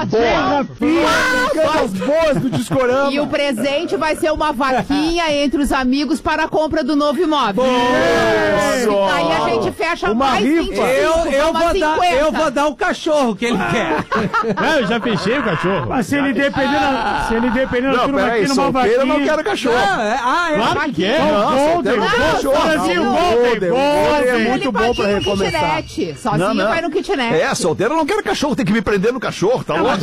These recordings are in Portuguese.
Coisas boas do Discorama. E o presente vai ser uma vaquinha entre os amigos para a compra do novo imóvel. Aí a gente fecha uma mais rifa. 25, Eu vou dar o cachorro que ele quer. Eu já fechei o cachorro. Mas se ele depender da turma aqui numa vaquinha... Eu não quero cachorro. Claro que quer. É muito bom pra recomeçar. Sozinho vai no kitnet. Solteiro não quero cachorro, tem que me prender no cachorro, tá louco?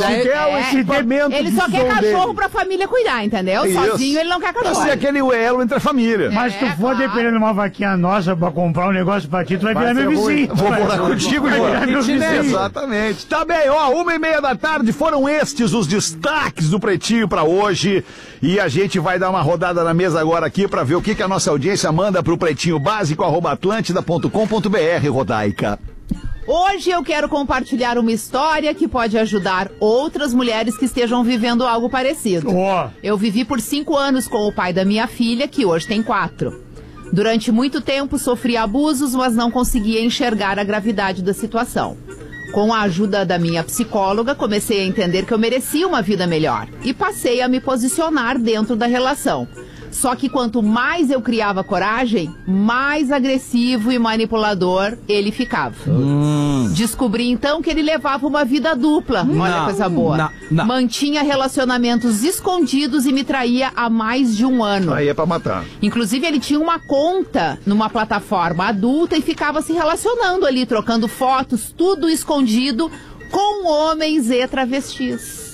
Ele só quer cachorro pra família cuidar, entendeu? Isso. Sozinho ele não quer cachorro. Pra ser aquele elo entre a família. Mas se tu for dependendo de uma vaquinha nossa pra comprar um negócio pra ti, tu vai virar meu vizinho. Vou morar contigo, João. Exatamente. Tá bem, 1h30 da tarde, foram estes os destaques do Pretinho pra hoje. E a gente vai dar uma rodada na mesa agora aqui pra ver o que a nossa audiência manda pro pretinho básico@atlântida.com.br, Rodaica. Hoje eu quero compartilhar uma história que pode ajudar outras mulheres que estejam vivendo algo parecido. Eu vivi por 5 anos com o pai da minha filha, que hoje tem 4. Durante muito tempo sofri abusos, mas não conseguia enxergar a gravidade da situação. Com a ajuda da minha psicóloga, comecei a entender que eu merecia uma vida melhor e passei a me posicionar dentro da relação. Só que quanto mais eu criava coragem, mais agressivo e manipulador ele ficava. Descobri então que ele levava uma vida dupla. Olha a coisa boa. Mantinha relacionamentos escondidos e me traía há mais de 1 ano. Aí é pra matar. Inclusive ele tinha uma conta numa plataforma adulta e ficava se relacionando ali, trocando fotos, tudo escondido, com homens e travestis.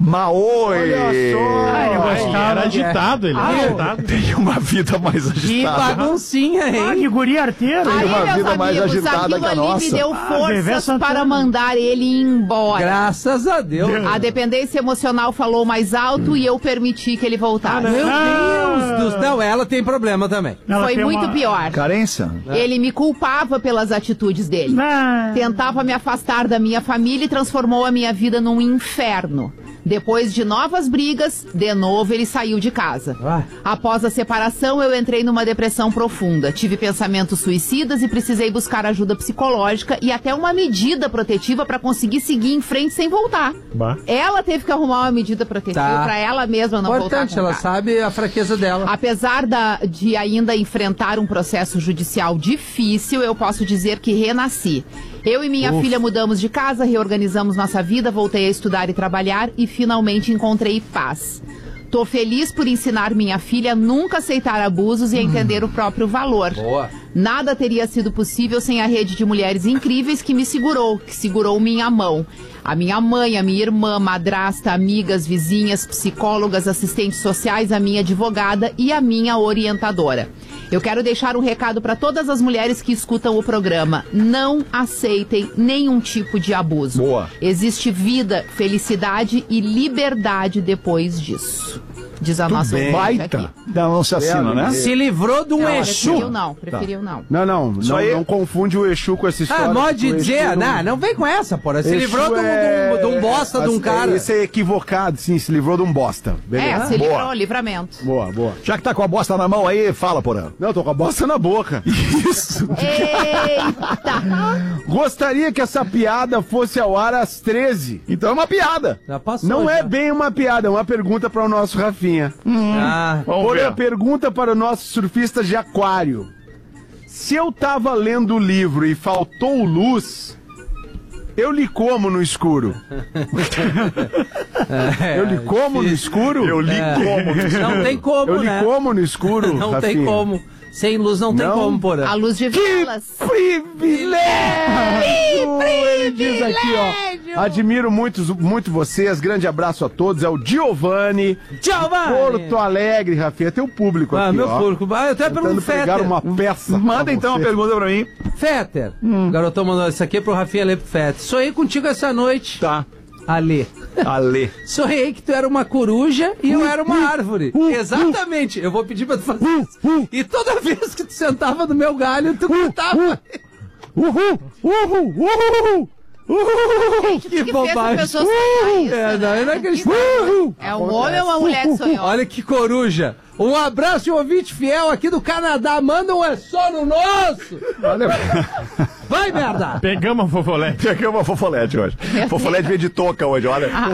Maoi! Olha só! Ele era agitado, ele era agitado. Tem uma vida mais Que agitada. baguncinha, hein? Que guri arteiro! Aí, uma meus vida mais amigos, agitada que a aquilo ali nossa. me deu Bebê forças Santana. para mandar ele embora. Graças a Deus. A dependência emocional falou mais alto e eu permiti que ele voltasse. Meu Deus do céu. Não, ela tem problema também. Ela Foi tem muito uma- pior. Carência? Ele me culpava pelas atitudes dele. Tentava me afastar da minha família e transformou a minha vida num inferno. Depois de novas brigas, de novo ele saiu de casa. Após a separação, eu entrei numa depressão profunda. Tive pensamentos suicidas e precisei buscar ajuda psicológica e até uma medida protetiva para conseguir seguir em frente sem voltar. Ela teve que arrumar uma medida protetiva para ela mesma não voltar. Importante, ela sabe a fraqueza dela. Apesar de ainda enfrentar um processo judicial difícil, eu posso dizer que renasci. Eu e minha filha mudamos de casa, reorganizamos nossa vida, voltei a estudar e trabalhar e finalmente encontrei paz. Tô feliz por ensinar minha filha a nunca aceitar abusos e a entender o próprio valor. Boa. Nada teria sido possível sem a rede de mulheres incríveis que me segurou, que segurou minha mão. A minha mãe, a minha irmã, madrasta, amigas, vizinhas, psicólogas, assistentes sociais, a minha advogada e a minha orientadora. Eu quero deixar um recado para todas as mulheres que escutam o programa. Não aceitem nenhum tipo de abuso. Boa. Existe vida, felicidade e liberdade depois disso. Diz a nossa ouvinte Baita. aqui. Não se assina, né? Se livrou de um Exu. Preferiu não. Não confunde o Exu com essa história. Pode O Exu dizer, não vem com essa, porra. Se Exu livrou de um bosta de um cara. Esse é equivocado, sim, se livrou de um bosta. Beleza? Se Boa. livrou, livramento. Boa. Já que tá com a bosta na mão aí, fala, Porã. Não, tô com a bosta na boca. Isso. Eita! Gostaria que essa piada fosse ao ar às 13. Então é uma piada. Já passou. Não já. é bem uma piada, é uma pergunta para o nosso Rafinha. Vamos Por ver. a pergunta para o nosso surfista de aquário. Se eu tava lendo o livro e faltou luz, eu lhe como no escuro. Eu lhe como no escuro? Eu li como. Não tem como, Eu lhe né? como no escuro, Não Rafinha. tem como. Sem luz não tem Não? como, porra. A luz de Que velas. privilégio! Ele diz aqui, ó. Admiro muito vocês. Grande abraço a todos. É o Giovanni. Porto Alegre, Rafinha. Teu público aqui, meu ó. público. Eu até Tentando pergunto pegar Fetter. uma peça. Manda pra então uma você. pergunta pra mim. Fetter. O garotão mandou isso aqui pro Rafinha ler pro Fetter. Sonhei contigo essa noite. Tá. Ale. Ale. Sonhei que tu era uma coruja e eu era uma árvore. Exatamente. Eu vou pedir pra tu fazer isso. E toda vez que tu sentava no meu galho, tu cantava. Gente, Que que bobagem. fez a pessoa sonhar isso, É, não, né? eu não acredito. É um homem ou uma mulher que sonhou? Olha que coruja. Um abraço e um ouvinte fiel aqui do Canadá. Manda um é só no nosso. Vai, merda. Pegamos a fofolete. Pegamos uma fofolete hoje. Fofolete veio de touca hoje, olha.